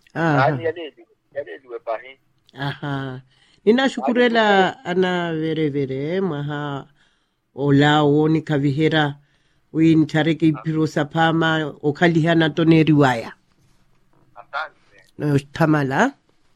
Aha. Yaleli wepahi. Aha. Ninashukurela ana vere maha olawo ni kavihera win tareke ipiro sapama okalihana tone riwaya. Asante. No tamala.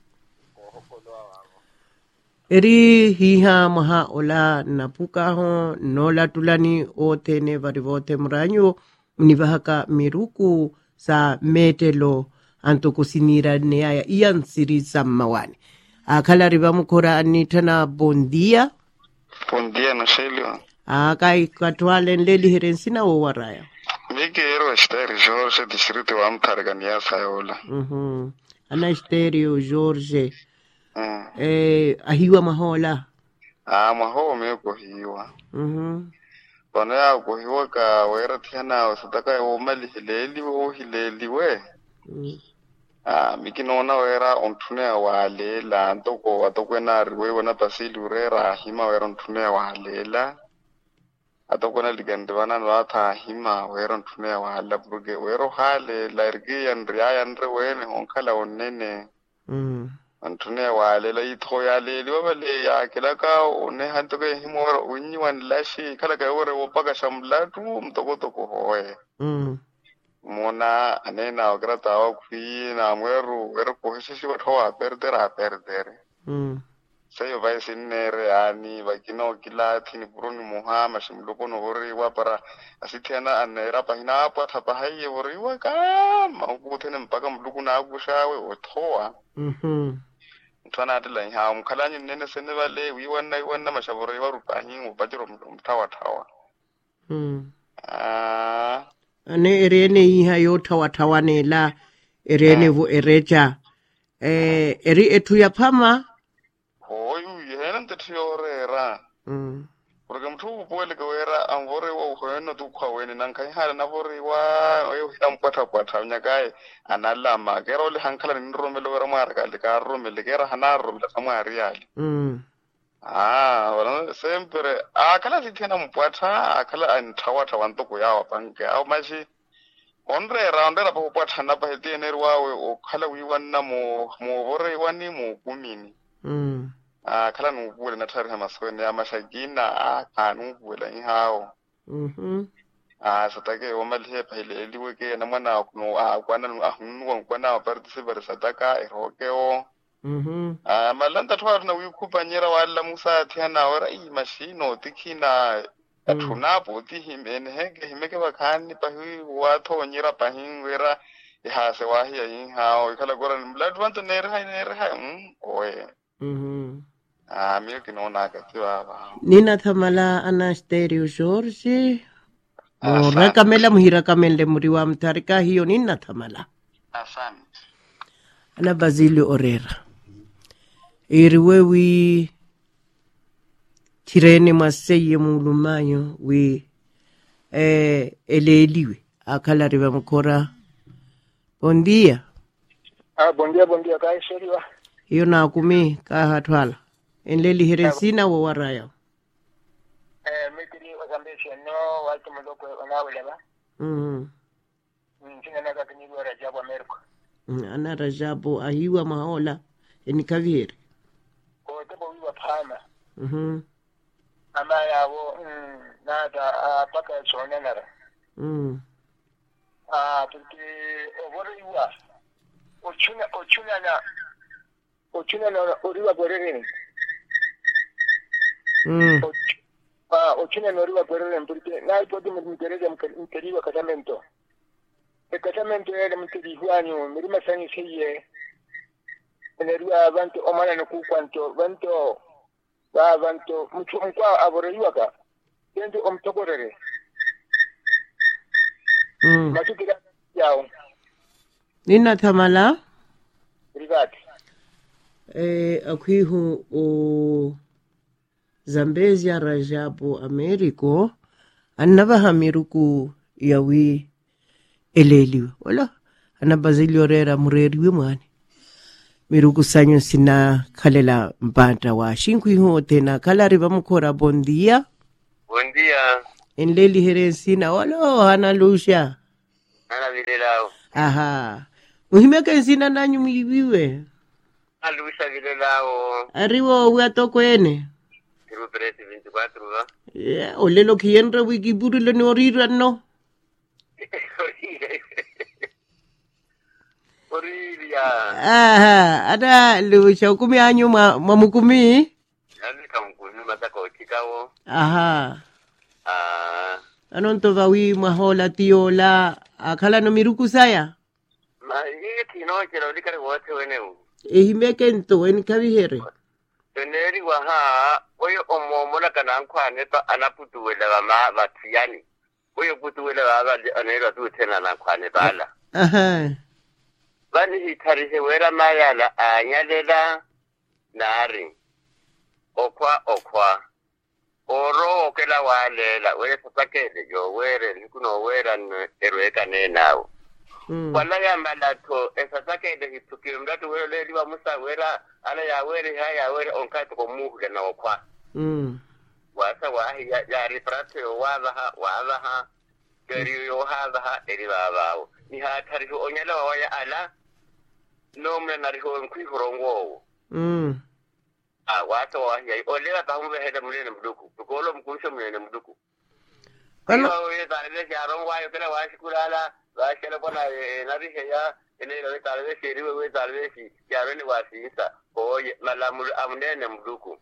Eri hiha maha ola napuka ho nola tulani o tene varivote muranyo univahaka miruku sa metelo anto kusinira neaya ian siri samawani. Akala riba mukora anitana bondia. Bondia no Shelio. Kai katwale nleli herensina o waraya. Miki ero esteri Jorge distrito wa Mtargania sayola. Ana stereo Jorge. Ahiwa mahola. Maho meko hiwa. Bana ya kuhiwa ka wera tiana wasataka umali hileli we. Miki nona wera ontune walela ntoko watokwena riwe wana pasili urera hima wera ontune walela. Atokona ligande wana nwata hima wera ontune walela burge wero hale la irgi yandre wene onkala onene. Antune walela itho ya leli wabale ya kilaka one hantoke himora unyi wan lashi kala ka wore wopaga shamlatu mtoko hoye. Mona anena ograta wa kwi na mweru wero kohisi watwa perdere. Sayo vai sinere ani vakino kila thini buruni muhama shimloko no hori wa para asithiana anera pahina apa thapa haye hori wa ka makuthene mpaka mluku na agushawe othoa. Mtwana atela ha umkhalanyi nene sene vale wiwana mashavore wa rupahi ubajiro mtawa. Ane erene iha yo tawa nela erene vo ereja eri etu ya pama hoyu yena ntetiyorera porque mtu upole kwera amvore wo hoyeno tu kwa weni nankai hala na vori wa yo hitamkwata nyakai analama kera ole hankala ni romelo wera marka le ka romelo kera hanaro la samari yali wala sempre akala sithena mpwatha akala antawatha wantoko yawa panke au mashi onre raundera pa upwatha na pa hetene wawe okhala wiwanna mo vore wani mo kumini khala nubule na thari hamaswene ya mashagina kanubule ihao satake omalihe pahile eliweke na mwana kuno kwana ahunwa kwana participate sataka irokeo malanda twari na wikupa nyera wala musa tiana wara mashino tikina atunapo tihimene himeke bakani pahi watho nyera pahi wera ihase wahi hao kala gora mladwanto nerha oye mimi kinaona katiwa nina thamala ana stereo Jorge rakamela muhira kamele muri wa mtarika hiyo nina thamala asante ana Basilio Orera iriwewi tirene maseye mulumayo we eleliwe akala riba mkora bondia bondia kai sheriwa hiyo na kumi ka hatwala enleli heresina wa waraya mikili wakambesha no watu mloko wanawele ba nchina naka kinyiwa Rajabu Amerika ana Rajabu ahiwa mahola enikaviri ko tebo wiwa phama ama yawo nada paka sonenara porque ovoriwa ochuna na oriwa borereni ochuna na oriwa borereni porque na ipote mtereza mteriwa casamento el casamento era mterihuanyo mirima sanyi siye enerua vanto omana no kwanto vanto mtu mkwa aboriwa ka yendo omtokorere matukira yao nina thamala rigati akwihu o Zambezia Rajabu Ameriko annabaha miruku yawi eleliwe wala ana Basilio Orera mureriwe mwani miruku sanyo sina kalela mpanta wa shinkwihu tena kalari vamukora bondia enleli herensina wala hana lusha ana vilelao aha Uhimeka nsina nanyu mwibiwe. Luisa Vilelao. Arrivo uatoko ene. Tiru Preti 24 va. Yeah, olelo kienra wikiburu le norira no. Oriria. Aha, ada Luisa ukumi anyu mamukumi. Yani kamkuni matako chikao. Aha. Anon to vawi mahola tiola akala no miruku saya. Ma yiti no kero dikare wote weneu. Ehimeke nto en kabihere. Teneri waha oyo omomola kana nkwane to anaputuwela bama batiyani. Oyo putuwela baba anero tu tena na nkwane bala. Aha. Bani hitarihe wera mayala anyalela nari. Okwa. Oro okela walela wele sapakele yo were nikuno wera erweka nenawo. Wala ya malato esasakele hituki mdatu wele liwa musa wera ala ya were onkatu komuhule na okwa. Wasa wahi ya riprate wazaha keri yo hazaha eri babao. Ni hatarihu onyela wawaya ala nomle narihu nkwi hurongo. Watu wahi olera tahume heda mulene mduku tukolo mkusho mulene mduku ano we tale ya ronwa yo kala washi kulala washela bona narihe ya ene ro tale shiri we tale shi ya roni wasisa oye malamu amnene mduku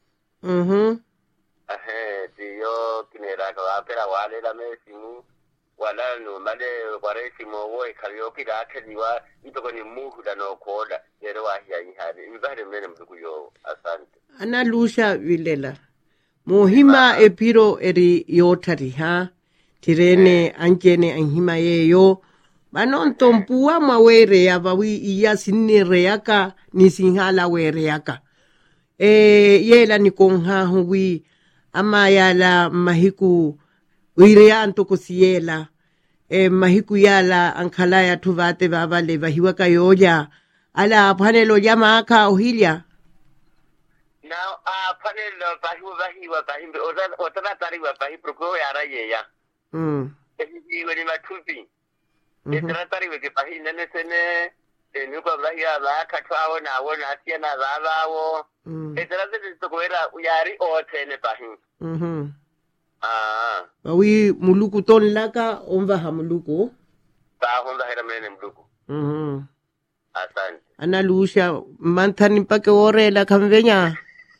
tiyo kinera ka apera wale la mesimu wala no male kwaresi mo wo ikaliyo kida akeliwa itoko ni muhu da no koda yero wahi ya ihari ibare mulene mduku yo asante. Ana Luisa Vilela. Mohima epiro eri yotari ha. Tirene anjene anhima yeyo. Banon tompua mawere ya bawi iya sinire yaka ni sinhala were yaka. Yela ni kongha huwi ama yala mahiku wirea antoko siyela. Mahiku yala ankalaya tuvate babale bahiwaka yoja. Ala panelo yama aka ohilia. Now, panel bahiwa bahimbe otana tariwa bahipro yara yeya. Ehi wani matupi. Etana tariwa ke bahi nene sene nuko bahia ba katwao na wona atia na babawo. Etana tete tokoera uyari otene bahi. Bawi muluku ton laka omba ha muluku. Ba honda hera mene muluku. Asante. Ana Luisa mantani pake ore la kamvenya.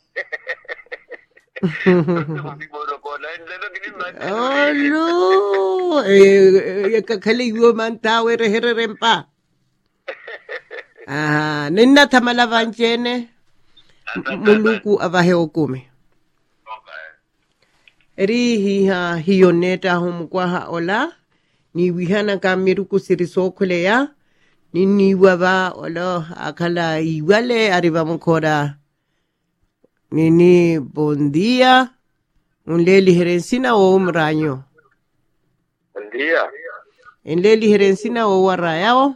Oh no, kakali yo manta were hererempa. Nina tamala vanchene muluku abahe okume. Eri hioneta humkwaha ola ni wihana kamiruku sirisokole ya ni waba ola akala iwale arriba mukora. Nini buen día. Un leli herensina o umraño. Buen día. En leli herensina o warrayao.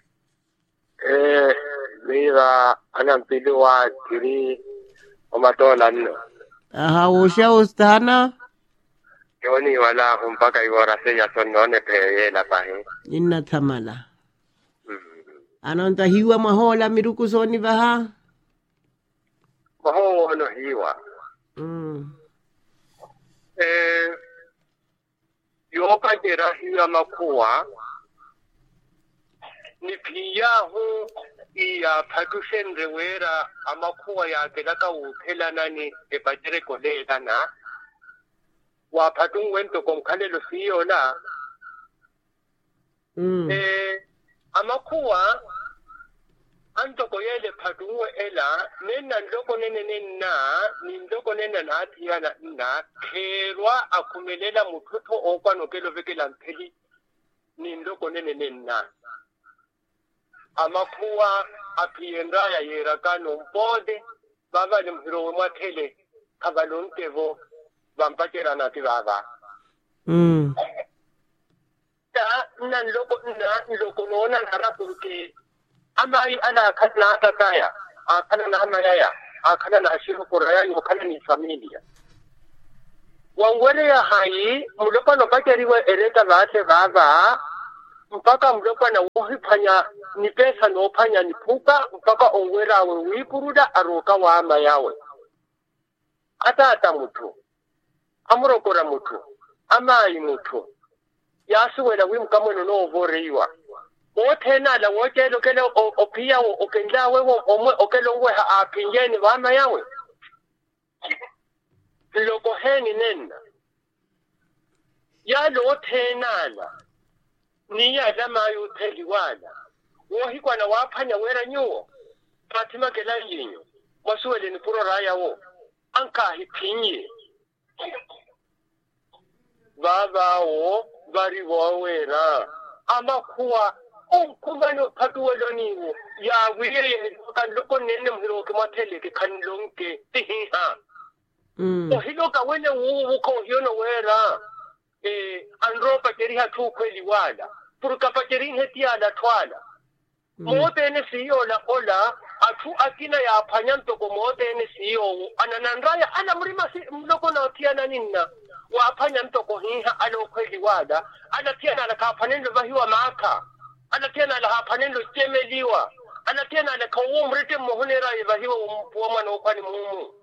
Mira, anampilua kiri omatolan. Aha, osha ostana. Yoni wala mpaka iwara seya sonone pe la pahe. Inna tamala. Anonta hiwa mahola miruku soni baha. Maho no hiwa. Yoka jera hiwa makuwa ni pia hu iya patushen rewera amakuwa ya kelaka ukela nani epajere kolela na wa patung wento komkale lo siyo na amakuwa anto koyele patunwe ela nena ndoko nena ni ndoko nena na atia na kerwa akumelela mutoto okwa nokelo vekela mpeli ni ndoko nena amakuwa apienda ya yerakano mpode baba ni mhiro mwatele kabalontevo bampakera na tibaba na ndoko nona narapuke amai ana kana takaya akana na amayaya akana na ashiru kuraya yokana ni familia wangwele ya hai mulopa no bakeriwa ereta bate baba mpaka mlopa na wohipanya ni pesa no panya ni puka mpaka ongwera we wipuruda aroka wa ama yawe ata mutu amurokora mutu amayi mutu yasuwela wimkamweno no voreiwa otena la wotelo kele opia okenda wewo omwe okelongwe ha apingeni wa ama yawe loko heni nena ya lo tenala ni ya dama yu teliwala wohikwa na wapanya wera nyuo patima kela yinyo wasuwele ni puro raya wo anka hipinye baba wo bari wo wera ama kuwa kumano patuwelo niwo ya wire kan loko nene mhiro kama tele ke kan longke tiha ohiloka wene wo ko hiyono wera andro pateri hatu kweli wala puruka pateri hetia la twala mote ne siyo la ola atu akina ya panyanto ko mote ne siyo ananandaya ana mrima si mloko na tiana ninna wa panyanto ko hiha alo kweli wala ana tiana la kapanendo bahiwa maka ana tiana la kapanendo temeliwa ana tiana la kawo mrite mohonera bahiwa mpoma no kwani mumu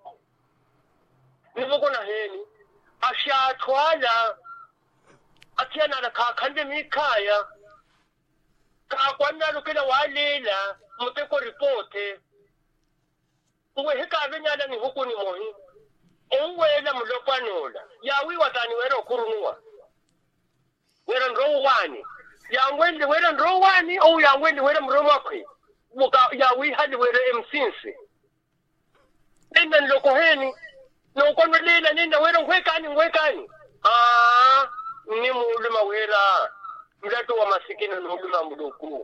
niboko na heni asha twala atiana na kakande mikaya kakwana lukela walela muteko ripote uwe heka venyala ni huku ni mohi uwela mulopanola yawi watani wero kurunua wera ndrowani yangwende wera ndrowani au yangwende wera mromakwe muka yawi hadi wera msinsi nenda nloko heni nokono lela nenda wera ngwekani ni muluma wera mlato wa masikini na muluma muduku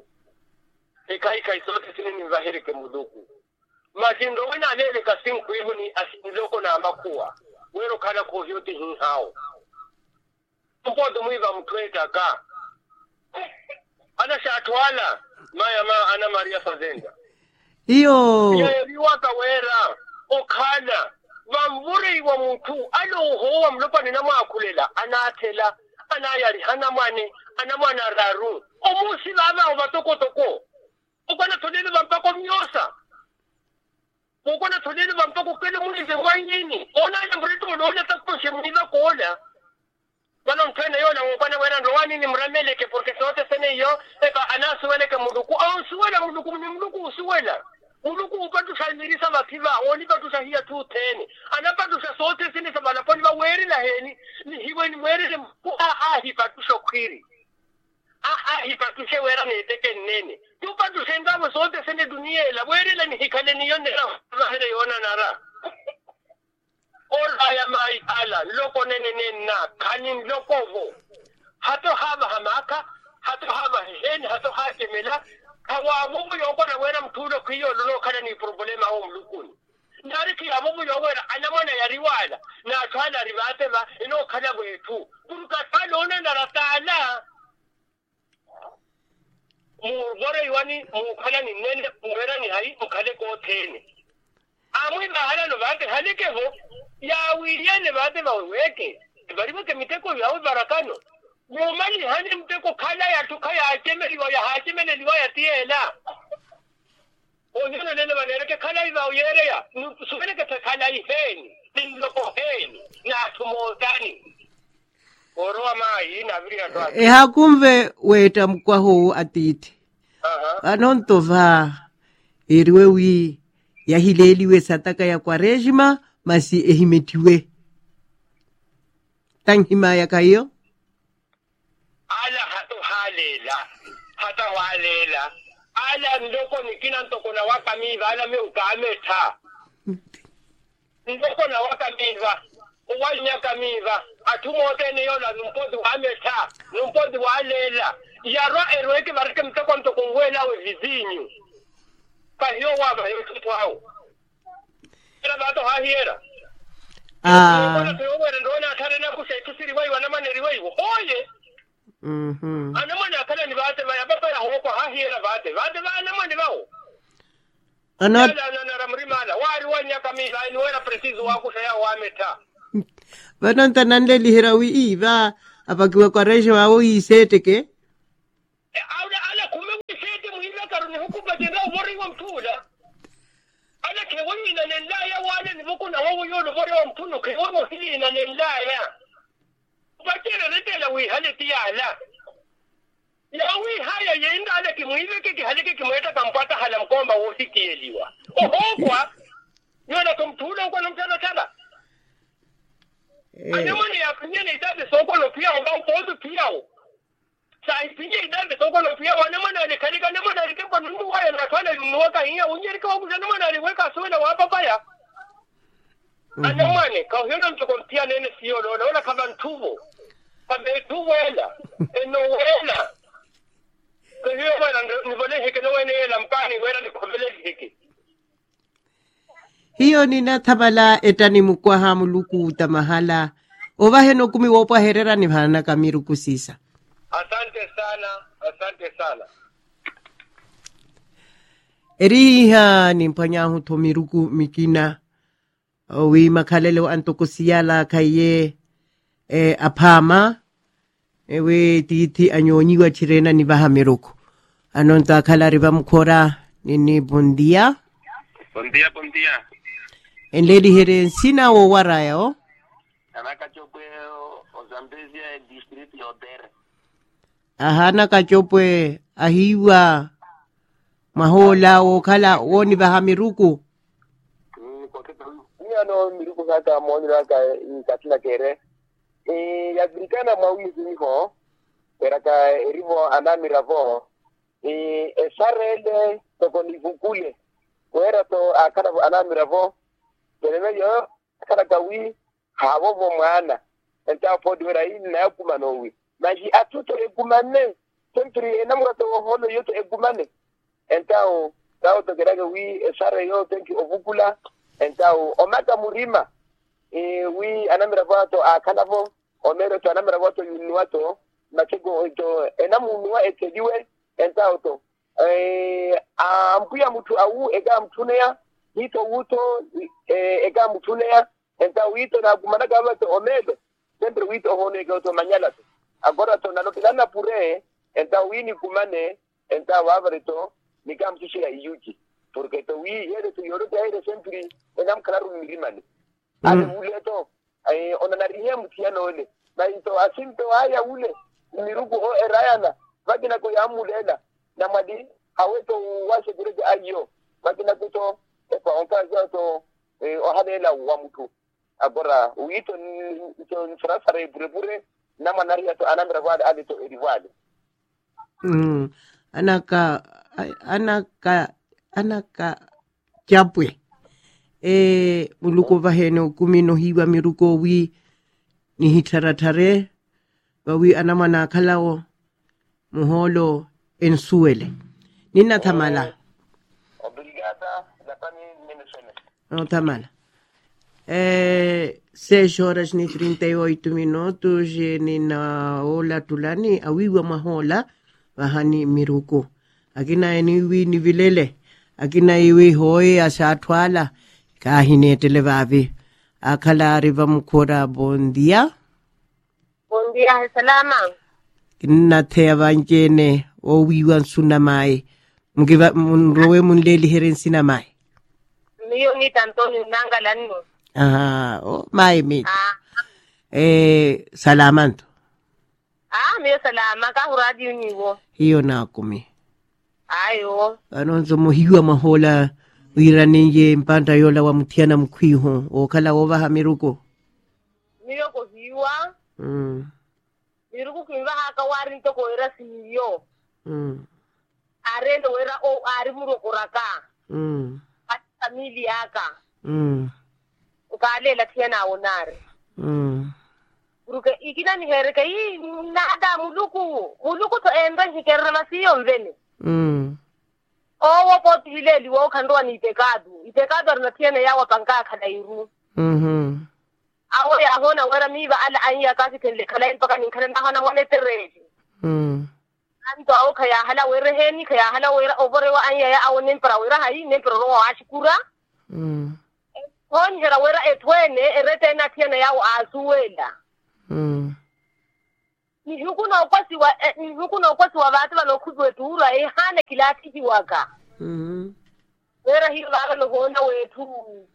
eka isote sini ni vahirike muduku majindo wena lele kasinku hivu ni asiloko na amakuwa wero kana kohyote hii hao mpodo mwiva mtueta ka ana shatwala maya ana Maria Fazenda iyo ya viwaka wera okana vamvure wa mtu alo howa mlopa ni nama akulela anatela anayari anamwana raru omusi baba obatoko ukona tolele bampako myosa ukona tolele bampako kele mulize wanyini ona ya mrito loja takushe mniza kola bana mtene yona ukona wera ndowani ni mrameleke porque sote sene yo eka anasuweleke muduku au suwela muduku ni muduku usuwela uluku upatu salmirisa makiva oni patu sahia tu teni anapatu sa sote sini sabana poni ba weri la heni ni hiwe ni weri le hipatu shokwiri hipatu she wera ne teke nene tu patu sengamo sote sini dunia la weri la ni hikale ni yonde la hele yona nara ola ya mai ala loko nene na kanin lokovo hato haba hamaka hato haba heni hato hakemela kawa mungu yokona wera mtulo kiyo lolo kana ni problema ho mlukuni ndari ki abubu yowera anamana yariwala na twala ribate ba ino kana bwetu buruka talo ona naratala mu bore yoni mu kana ni nene wera ni hai mukale ko tene amwe bahala no bate halike ho ya wiliane bate ba weke baribo ke miteko yawe barakano mumali hani mteko kala ya tukaya akemeliwa ya hakemeliwa ya tiela onyana nene banereke kala iba uyereya subeneke kala iheni ndoko heni na tumodani oroa mai na viria twa hakumve weta mkwaho atiti anontova eriwe wi yahileliwe sataka ya kwa rejima masi ehimetiwe tanghima ya kayo ala hata walela ala ndoko nikina ntoko na wakamiva ala me ukameta ndoko na wakamiva uwanya kamiva atumote ne yola numpodi wameta numpodi walela yaro erweke barike mtoko ntoko ngwela we vizinyu pa hiyo waba hiyo kitu hao era bato hahiera ndona tare na kusaitusiri wai wanamane riwai hoye anamana kana ni bate ba baba ya hoko hahiera bate ba anamane bao ana na ramrimala wari wanya kamisa ni wera preciso wako saya wameta bana ntanande lihirawi iva apakiwa kwa resho wao iseteke ala kumewesete muhila karuni hukuba jenda ubori wa mtula ala kewani na nendaya wale nivuku na wawo yolo ubori wa mtulu kewamu hili na nendaya bakere retela wi hali tiyala yawi haya yenda ala kimuhive kiki halike kimueta kampata hala mkomba wosiki eliwa ohokwa yona kumtula uko na mtana tala anyamani ya pinyene itabe soko lo pia mbao kodu pia sai pinje idambe soko lo pia wanamana ale kalika namana ale kemba nungu waya na twala nuwaka hiya unjerika wabu namana ale weka suwela wapa paya anamane kauhiona mtoko mpia nene siyo naona kama ntuvo kama ntuwela enowela kauhiyo wana nivole heke nwene ela mpani wela nikovele heke hiyo ninathabala etani mukwaha muluku utamahala ovaheno kumi wopa herera ni bhana kamiru kusisa. Asante sana. Eriha ni mpanyahu tomiruku mikina wi makhalele wa antokosiyala kaye apama we titi anyonyi wa chirena ni baha miruku anonta khala riba mkhora nini bondia enledi here sina wo waraya o anaka chopwe ozambezia district yodere ahana kachopwe ahiwa mahola o kala woni bahamiruku ni ano miruku kaka moni raka katina kere ya brikana mawili niho peraka erivo anamiravo sarele to nivukule wera to akana anamiravo pereme yo akana kawi havo mwana enta podwera ina kumanowi maji atuto egumane sempre enamurato holo yoto egumane entao tao to gerage wi sare yo thank you ovukula entao omaka murima wi anamira vato akanavo omero to anamira vato yunuato machego to enamunua etediwe entao to ampuya mtu au ega mtunea hito wuto ega mtunea entao wito na gumana gaba to omebe sempre wito hone ega to manyala to agora to nalokilana pure entao wini kumane entao avarito nikamtishi ya yuji porque to wi yede to yoro de sempre enam klaru mirimani ale uleto onanarihe mutiano ole na into asinto haya ule mirugu o erayana bagina ko yamulela na madi aweto washe direge ayo bagina kuto epa onka to o hadela wa mutu agora wito to frasare burebure na manaria to anamra wad ali to eriwade anaka chapwe muluko vaheno kumino hiwa miruko wi ni hitaratare wawi anamana kalao muholo ensuele nina tamala obrigada lapani menesene no tamala 6 horas ni 38 minutos ni na ola tulani awiwa mahola wahani miruko akina eniwi ni vilele akina iwi hoye asatwala kahinetele vavi akala riva mkora bondia salama kinna theva njene o wiwan sunamai mgiva munrowe munleli herensina mai miyo ni tantoni nanga lanno o mai mi salamanto miyo salama ka radio niwo hiyo nakumi ayo anonzo mohiwa mahola wiranenge mpanda yola wa mutiana mkwiho okala ova hamiruko miyo ko hiwa miruko kimba haka warin to ko era siniyo arendo era o ari muro koraka familia aka ukale la tiana onare uruke ikina ni hereka yi nada muluku to enda hikerra masiyo mvene owo potile liwo khandwa ni itekadu na tiene yawa kanka kadairu awo ya hona wara mi ba ala anya kasi tele kala in paka nin kana hana wale terreji anto awo kaya hala were heni kaya hala were ovore wa anya ya awo nin para wera hayi nin pro ro ashikura hon hera wera etwene erete na tiene yawa asuwela ni huku na ukwasi wa watu walokuzwe tuura hane kilati waka. Wera hiyo wala lohona wetu.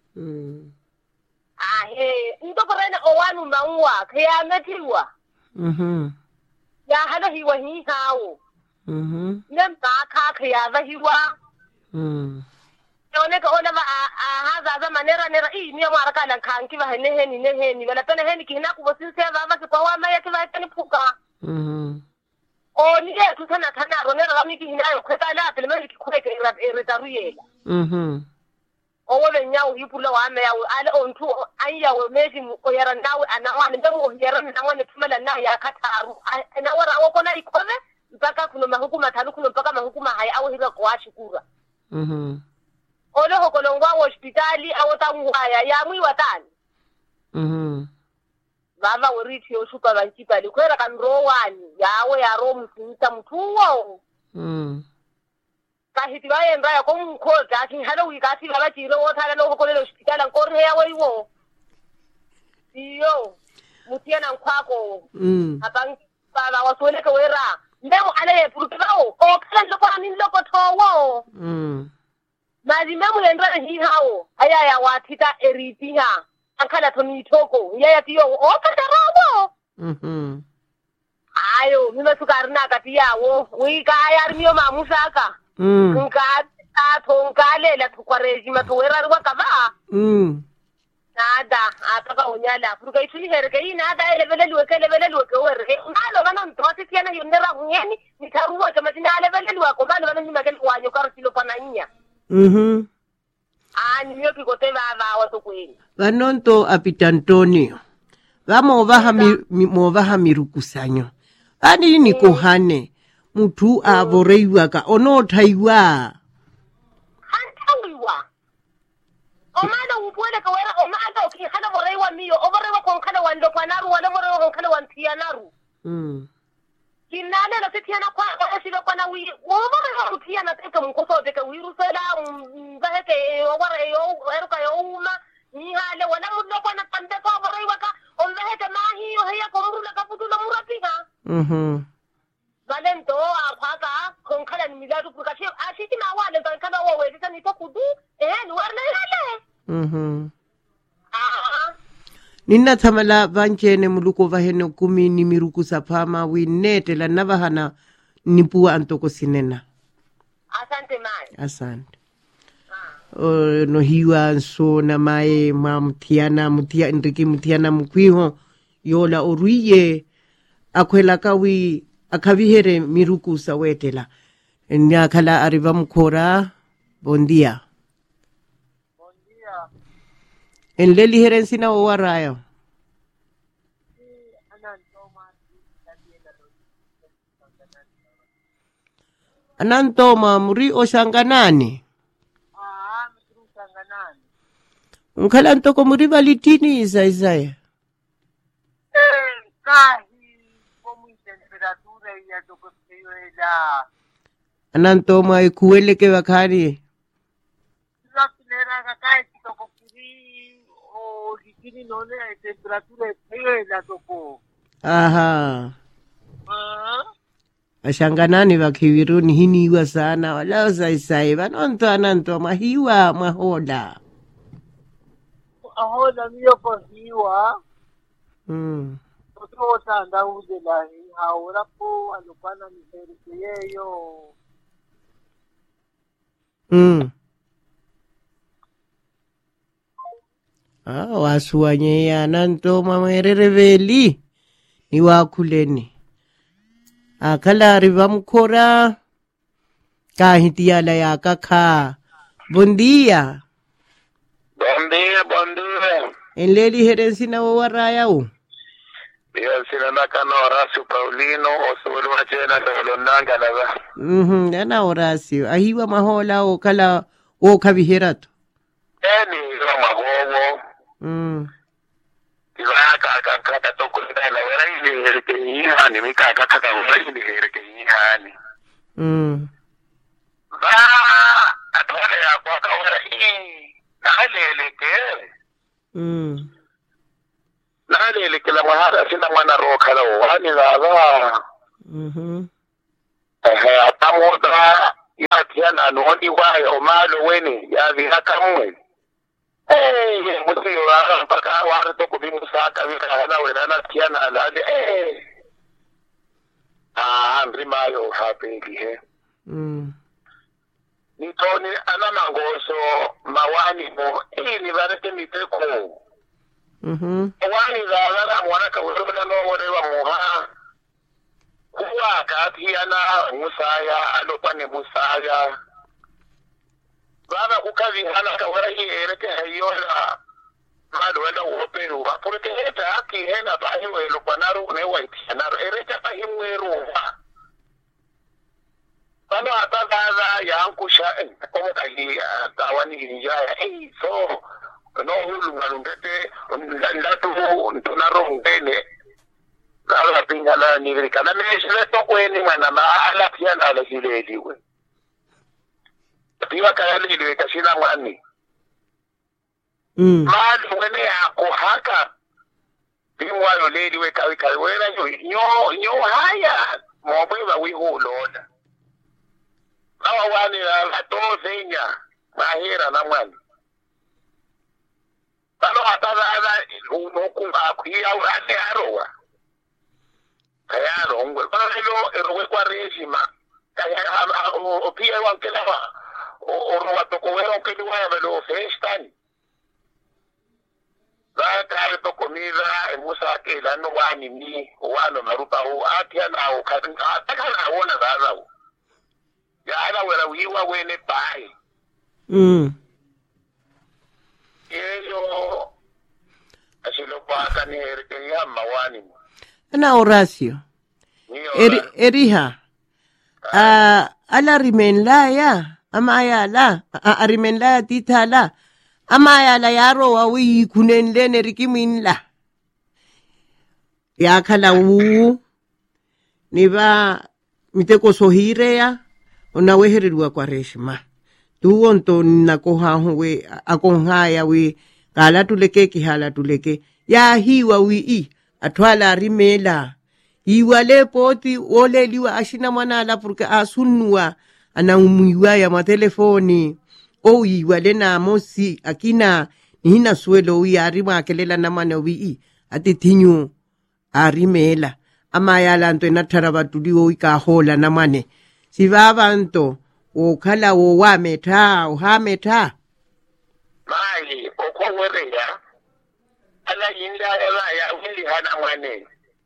Ndoko rena owanu maua kaya metiwa. Ya hana hiwa hii hao. Nemba kaya hiwa. Oneka ona haza manera ni amara na kanki va heni wala pena heni kina kubosi seva basi kwa wama yake va tani puka. Oni tu sana ronera ramiki hinayo kweta la telemeni kikweke retaruyela. Owe nyau hipula wa ame ya ala ontu anya we meji oyara nawe anawana ndemo yara nawana tumela na ya kataru anawara wako ikove mpaka kuno mahukuma talu kuno mpaka mahukuma haya au higa kwa shukura. Ole hokolongwa hospitali au tangwaya ya mwi watani. Baba weriti oshupa banchipa likwera kanrowani yawe ya romu sinita mtuwo. Kahiti baye ndaya ko mukota ati halo wikati baba chiro wothala no hokolele hospitali nkore yawe iwo. Iyo mutiana nkwako. Abang baba wasweleke wera. Ndemo ale purukao o kala ndoko ani ndoko towo. Mazi memu yendra hii hao aya ya watita eritiha ankala tonitoko yaya tiyo o katarawo ayo mima sukarna katiyawo wika ayarmiyo mamusaka ngale la tukwareji matuwera rwa kaba nada ataka unyala furuka ituli herke ina ada levelelwe werke ngalo bana ntoti tiana yonera ngeni nitaruwa kama tina levelelwe ko bana ni magel wanyo kartilo pananya. Niyo kikote baba watu kweli. Vanonto apitantonio. Vamo vaha mirukusanyo. Ani ni kohane. Mutu avoreiwa ka ono taiwa. Hantawiwa. Omana upwele kawera omana ukihana voreiwa miyo. Overewa konkana wando panaru wanavorewa konkana wantianaru. Kinane na tetiana kwa shida kwa na wi woma kutia na teka mkoso teka wiru sala mbaheke wara yo eruka yo uma ni hale wala mudlo kwa na pande kwa wara waka ombaheke mahi yo heya komrula kaputula murapika valento apaka konkala ni milatu kukashi ashiti na wale bankana wawe tisa ni tokudu ni warna hale Nina tamala vanchene muluko vahene kumi ni miruku sapama winete la navahana nipua antoko sinena. Asante mai. Asante. No hiwa so na mae mutiana mukwiho yola oruye akwela kawi akavihere miruku sawetela. Nyakala arriva mkora. Bon dia. En leli herensina o warayo. Anantoma muri o shanganani. Muri shanganani. Unkala ntoko muri valitini Isaiah. Kahi como temperatura ya toko ela. Anantoma ikuele ke bakari. Kini none temperatura ela toko. Aha. Ashanganani wakiwiruni hiniwa sana wala Isaiah vanonto ananto mahiwa mahoda. Ahoda miyo kwa hiwa. Toto tanda ude la haura po alupana ni herike yeyo. Wasuanye ya nanto mamereveli ni wakuleni. Akala arriva mkora kahitiala ya kaka. Bon dia. Bon dia. En leli herensina wawaraya u. Yo sina nakana Horacio Paulino osulu wachena kalonanga lava. Yana Horacio ahiwa mahola o kala o kabiherato. Yo mahowo. Kaka toko na wera ile hereke ihani mika kaka wera ile hereke ihani. Atole ya kwa wera naleleke la maha Ara sina mwana roka la wani la. Atamoda ya tiana noni wa omalo weni ya vihaka mwe. Mutu yora mpaka wara toko bimusaka vika hana wenana tiana alade. Mrimayo hapendi he. Nitoni ananangoso mawani mo ni varete miteko. Mawani zazara mwana kawuruna no morewa muha. Kuwa katiana musaya alopane musaya. Baba kukazi hana kawara hii ereke hayola. Mado wenda uoperu. Pureke heta haki hena pahiwe lupanaru newa itianaru. Ereke pahiwe Bano atazaza ya ankusha como kahi tawani hinjaya so no hulu ngalungete ndatu ntonaro ngene ala pingala nirika na meshle to kweni mana ma ala piana ala hileliwe piwa kaya liwe kashina mwani mali wene ako haka piwa yo leliwe kawi wena nyo haya mwabweva wihu loda Nawa wani la tozenya mahira na mwani. Bano ataza unoku akuya urane arowa. Kaya arongwe. Bano lelo erowe kwa rejima. Kaya opia wankelewa. Orowa toko wero kelewa ya velo festani. Kaya toko niza musa kela no wani ni wano marupa u atia na u ataka na wona zaza u. Ya ala wera wiwa wene pai. Yo asilo paka ni ya mawani. Ana Horacio. Eriha. Ala rimenla ya. Ama ya la. Rimenla titala. Ama ya la yaro wa wi kunenle rikiminla. Ya kala wu. Niba miteko sohire ya. Ona weherirwa kwa reshima. Tuwo nto nakoha we akonhaya we kala tuleke kihala tuleke. Ya hiwa wi atwala rimela. Iwale poti ole liwa ashina manala porque asunwa anaumuiwa ya matelefoni. O iwale na mosi akina nihina suelo wi arima akelela namane wi atitinyu arimela. Ama yala nto inataraba tuliwo ikahola namane. Sivabanto ukhala wo wameta uhameta mai okwereya ala yinda ya wili hana mwane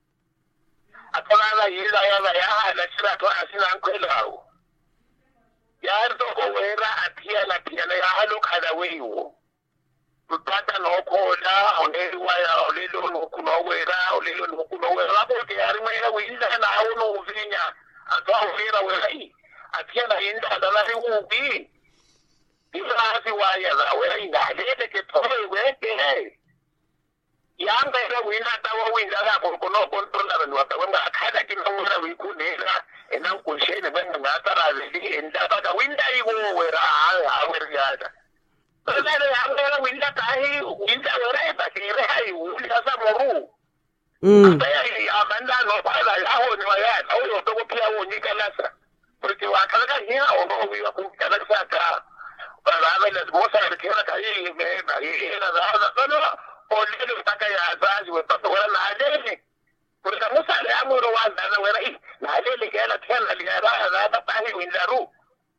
atala yinda ya hana sira to asina nkwelawo ya to kowera atia na ya halo kada weyo tutata no koda oneli waya olelo no kunowera hapo ke arima ya winda na uno uvinya atwa wera wei atiana inda dalari ubi dilasi waya la wei ndalete ke towe weke yanga ira winda tawa winda la kono controller no atawa akada kinawera wikunela enan kunshene banga ngatara zidi enda baka winda iwo wera aweriada Pero yanga winda tahi winda wera bakire hai winda sa moru Amanda no para ya ho ni waya au to pia wo ni kalasa porque wa kala ni o no wi ku kala saka para la moza de que era caí me era da o le taka ya zaji wa to wala na dele porque la moza le amuro wa na wala i na dele que era tena le era da tahi windaru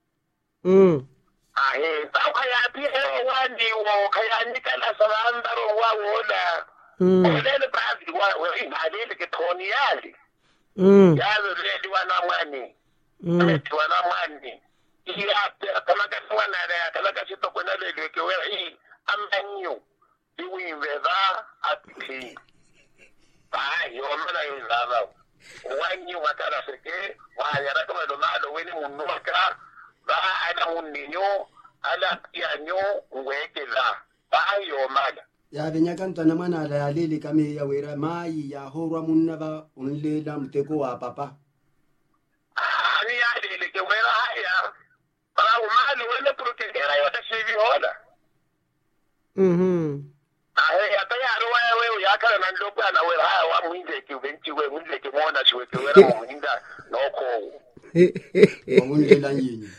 ta kaya pia wa ni wo kaya ni kala sarandaro wa woda Olele basi wa ingalele ke toniali. Yazo leli wana mwani. Wana mwani. Iya kama kaswana ya kala kasito kwenda leli ke wewe hii amanyo. Iwi inveza ati. Yo mana yuzaba. Wanyu watara seke wa yara kama domado weni munwaka. Ba ana munninyo ala pianyo ngwekela. Yo mana ya benyaka ntwana mwana ala ya lele kame ya wera mai ya horwa munnaba unlela mteko wa papa ani ya lele ke wera haya para umali wala protegera yote shivi hola ya tayari wewe ya kala nan do bana we ha wa mwinde ki benchi we mwinde ki mona shwe ki wera mwinda noko Wamulela nyinyi.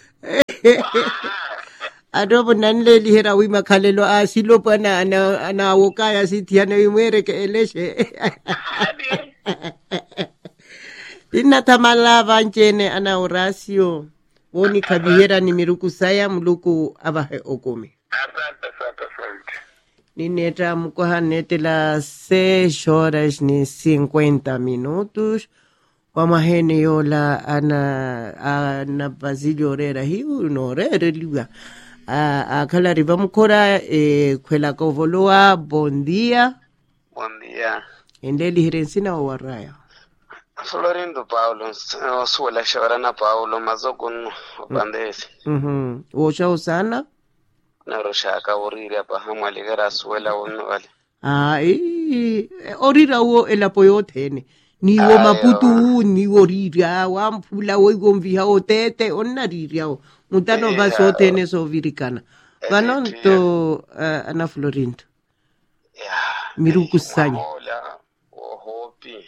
Adobo nanleli hera wima kalelo asilo pana ana wokaya sitiana wimwere ke eleshe. Ina tamala vanchene ana Horacio. Woni kabihera ni miruku saya muluku abahe okumi. Asante. Nineta mukoha netela 6 horas ni 50 minutos. Wamahene yola ana Basilio Rera hiu no rere liwa. Akala riba mukora kwela kovoloa bon dia. Bom dia. Endeli hirensina wa waraya. Florindo Paulo, suela shawarana Paulo mazokun bandesi. Osha usana? Na roshaka uriri hapa hamwa ligera suela wale. Orira wo elapoyo tene. Niwo maputu niwo riria wa mpula wo igomviha otete onna riria o mutano baso tene so virikana vanonto ana Florindo miruku sanya hopi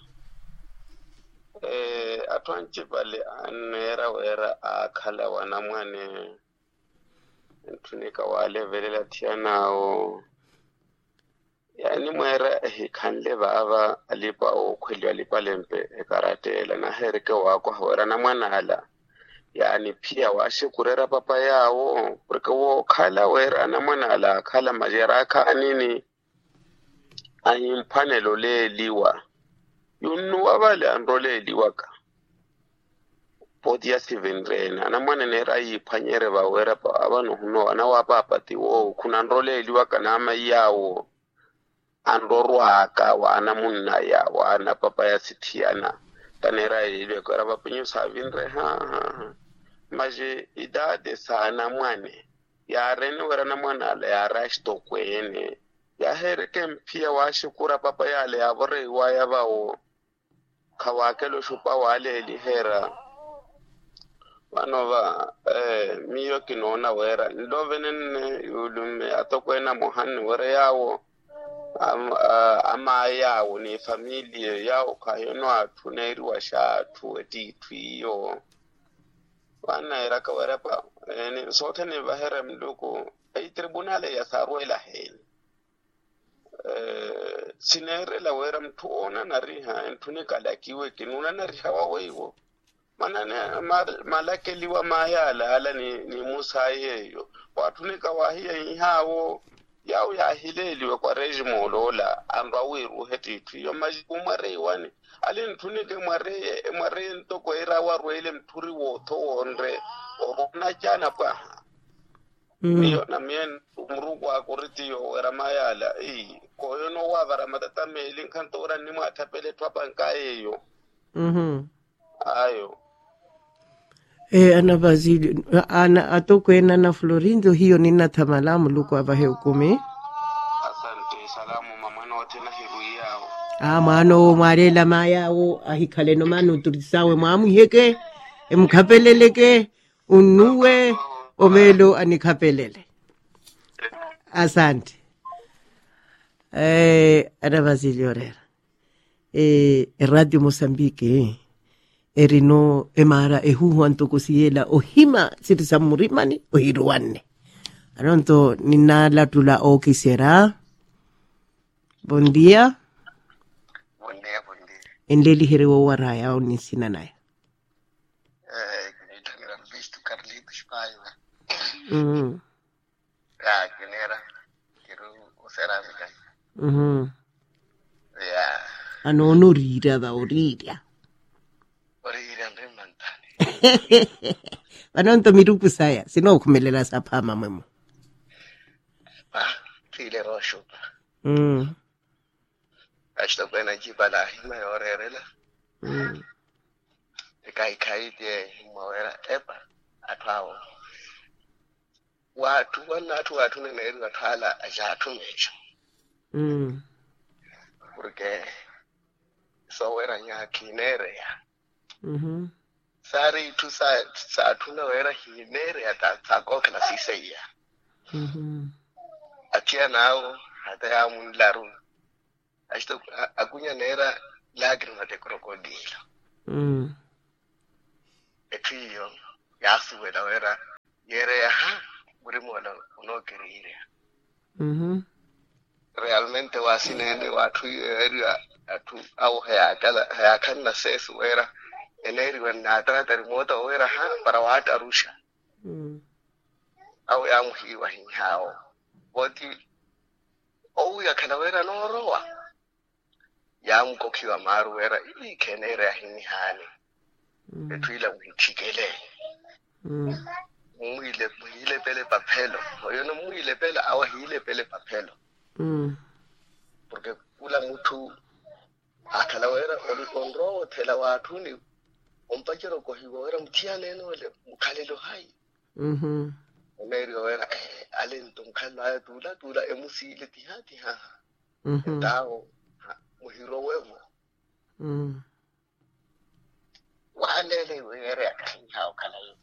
atwanche bale anera wera akhala wana mwane ntunika wale velela tianao yani mwera hikhanle baba alipa okhweli alipa lempe ekaratela na hereke wako hawera na mwanala yani pia washikurera papa yawo porque wo khala wera na mwanala khala majera ka nini ayimpanelo leliwa yunu wabale andole liwaka podia sivendrena na mwana nera yiphanyere bawera pa abano huno ana wapapa tiwo kuna ndole liwaka na mayawo andorwaka wana munna ya wana papa ya sithiana tanera ile kwara bapinyo savindre maje idade sana mwane ya rene wera na mwana la ya rashto kwene ya hereke mpia washikura papa yale ya bore waya bawo kawakelo shupa wale lihera wanova miyo kinona wera ndovenen yulume atokwena mohani wera yawo ama yawo ni familia yawo kayono atuneri washatu etitu iyo wana iraka werapa sote ni bahera mduku tribunale ya sarwela heni sinere la wera mtuona na riha ntunika lakiwe kinuna na riha wawewo manane malake liwa mayala ala ni Musa yeyo watunika wahia ihawo yao ya hileliwe kwa regime olola amba wiru hetitu yo majumare wani alin tunike mare ntoko era warwele mturi woto onre ona jana pa iyo na mien umrugu akuriti yo era mayala koyo no wavara matata meli kantora ni matapele twapankaye yo ayo ana Basilio ana atokwena na Florindo hiyo nina tamalamu luko abahe ukumi. Asante salamu mamano wote na hiru yao mano marela mayawo ahikale no manu turisawe mamu heke emkapeleleke unuwe omelo anikapelele. Asante ana Basilio Rera Radio Mozambique erino emara ehuhu antoko siela ohima sitisa murimani ohiruane anonto nina latula o kisera. Bon dia endeli herewo waraya oni sinanaya kinitangira visto Carlitos Paiva kinera kiru useramika ano onorira da orira vanonto miruku saya sino kumelela sapama mwemo tile roshupa ashto kwena jibala hima yorerela kai tie mawera epa atwawo watu nene watala ajatu mecho porque so wera nya kinere ya sari tu sa tuna wera hinere ata kokla siseya atia nao hata ya mun larun Ashto akunya nera lágrimas de crocodilo. Etriyo yasu era yere aha burimola uno kirire. Realmente wasinende watu area atu au haya kanna sesu era eneri wana trata remoto era ha para watu Arusha. Au ya muhiwa hinyao. Woti ya kanawera no roa. Ya mkokiwa maru era ili kenera hinyani. Etwila mwitikele. Muile pele papelo. Oyo no muile pele awa hile pele papelo. Porque kula mutu akalawera onro tela watu ni ompachero kohiwa era mtiane no le mukhalelo hai. Oneri era alento mkhala tula emusile tihati ha. Ndao muhiro wevo. Walele were akinha kalayo.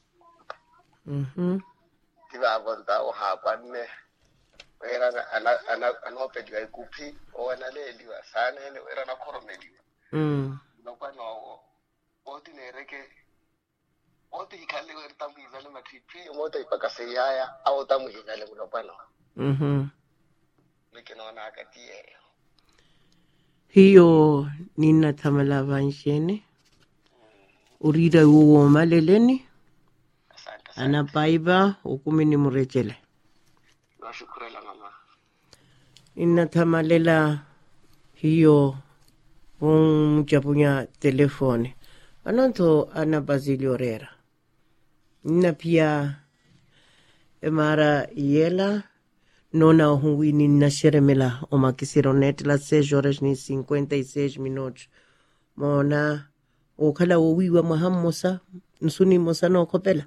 Tiba abondao ha panne era ana pediwa ikupi o analeliwa sana ene era na koromeliwa. No kwano oti nereke oti ikale were tamu izale matripi moto ipakase yaya au tamu izale mulopano. Mikinaona akatie. Hiyo nina tamala vanshene. Urida uwo maleleni. Ana baiba ukumini murechele. Nashukurela mama. Nina tamalela hiyo mchapunya telefone. Anonto ana Basilio Rera. Nina pia emara yela. Nona huwini na sheremela o makisironet la 6 horas ni 56 minutos. Mona o kala o wiwa mahamosa nsuni mosa no kopela.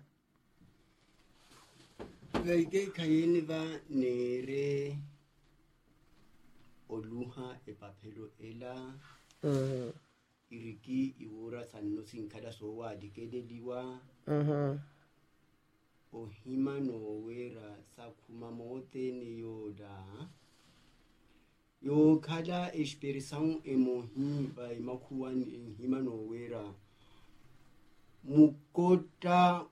Gaike kayeni va nere oluha e papelo ela. Iriki iwora sanno sinkada so wa dikedeliwa. Ohima no wera sakuma mote ni yoda. Yo kada expressão emohi by makuan hima no wera. Mukota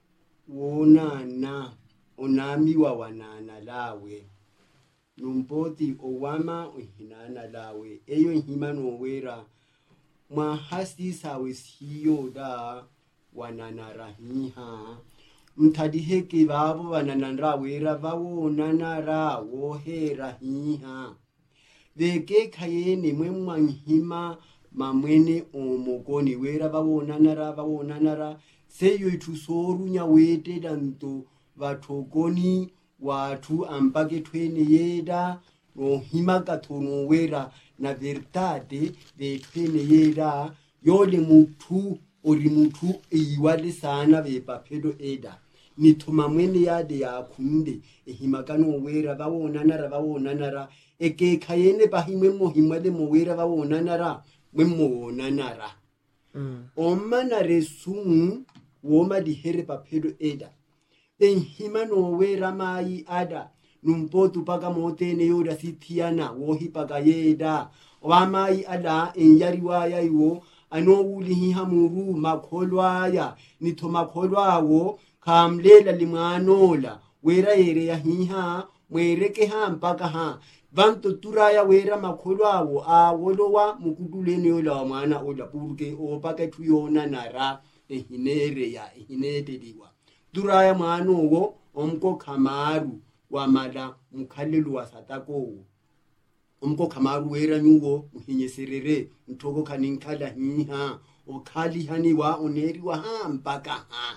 wonana onami wa wanana lawe. Numpoti owama ohinana lawe. Eyo hima no wera. Mahasi sawe siyo da wanana rahiha. Mtadiheke babo bananandra wera bawo nanara wohera hiha. Veke kayene mwemwanhima mamwene omogoni wera bawo nanara seyo itusoru nyawete danto vatogoni watu ampake twene yeda ohima katono wera na verdade de twene yeda yole mutu ori mutu iwale sana be papedo eda nituma mwene yade ya kunde ehimakano wera bawonanara eke kayene bahimwe mohimale mo wera bawonanara mwemmonanara omana resumu woma dihere papedo eda ehimano wera mai ada numpotu paga motene yoda sitiana wohi paga yeda wamai ada enyariwa yayo ano ulihi hamuru makholwaya nitho makholwawo kamlela limanola wera yere ya hiha mwereke ha mpaka ha vanto turaya wera makholwawo awolowa mukuduleni yola mwana ola purke opaka tuyona nara ehinere ya ehineteliwa turaya mwanowo omko khamaru wamala mukhalelu wasatako umko khamaru wera nyuwo uhinyeserere ntoko khaninkhala hiha okhali haniwa oneriwa ha mpaka ha.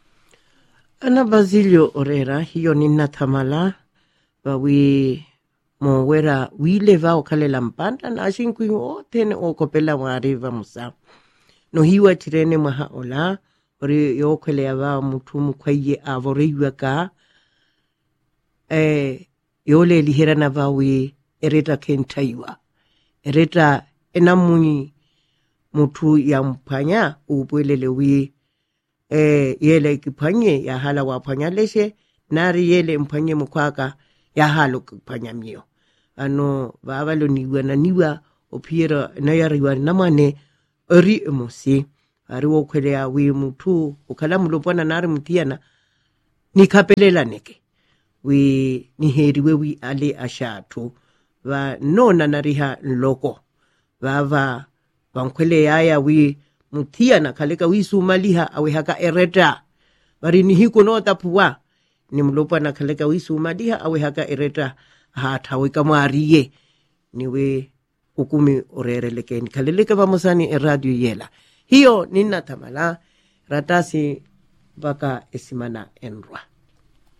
Ana Basilio Orera hiyo nina tamala bawi mo wera wile va okhalela mpanda na ashinkwi o tene okopela wariva musa no hiwa tirene maha ola ori yokhele ava mutu mukhaye avoriwa ka yole lihera na bawi ereta kentaiwa ereta enamuni mutu ya mpanya upwelele wi yele kipanye ya hala wapanya leshe nari yele mpanye mukwaka ya halo kipanya mio ano babalo niwa opira na ya riwa namane eri emosi ari wo khwele ya wi muthu ukhala mulopana nari mutiana nikhapelela neke wi niheriwe wi ale ashathu va nona nariha loko vava vankhwele ya wi mutiana khaleka wi sumaliha awe haka ereta vari nihiko no tapua ni mulopana khaleka wi sumaliha awe haka ereta ha thawe kamariye niwe ukumi orerelekeni khaleleka vamosani radio yela hiyo nina tamala ratasi baka esimana enrwa